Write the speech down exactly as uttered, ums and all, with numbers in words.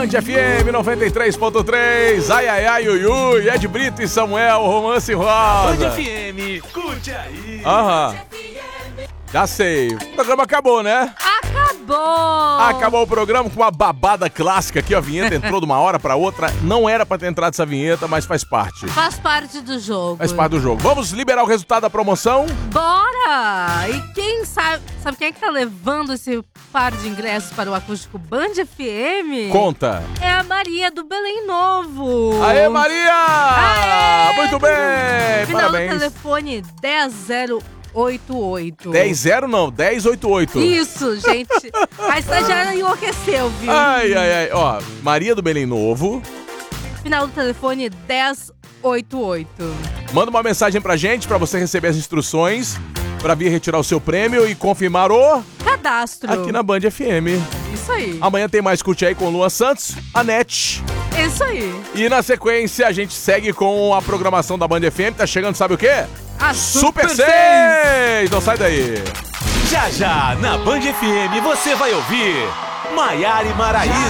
F M noventa e três ponto três. Ai, ai, ai, ui, ui. Ed Brito e Samuel, Romance Rosa. Band F M, curte aí. Aham. Já sei. O programa acabou, né? Acabou! Acabou o programa com uma babada clássica aqui. A vinheta entrou de uma hora pra outra. Não era pra ter entrado essa vinheta, mas faz parte. Faz parte do jogo. Faz parte do jogo. Vamos liberar o resultado da promoção? Bora! E quem sabe... Sabe quem é que tá levando esse par de ingressos para o Acústico Band F M? Conta. É a Maria do Belém Novo. Aê, Maria! Aê! Muito bem! Final Parabéns. do telefone dez zero oito oito. dez zero não, dez oitenta e oito. Isso, gente. A estagiária enlouqueceu, viu? Ai, ai, ai. Ó, Maria do Belém Novo. Final do telefone dez oitenta e oito. Manda uma mensagem pra gente pra você receber as instruções pra vir retirar o seu prêmio e confirmar o Cadastro. aqui na Band F M. Isso aí. Amanhã tem mais Curte Aí com Luan Santos, a Net. Isso aí. E na sequência a gente segue com a programação da Band F M. Tá chegando, sabe o quê? A Super Super seis! Não sai daí. Já já, na Band F M, você vai ouvir Maiara e Maraíza.